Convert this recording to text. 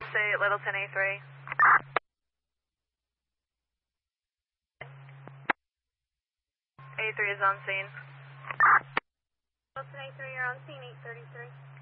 State, Littleton A3. A3 is on scene. Littleton A3, you're on scene, 833.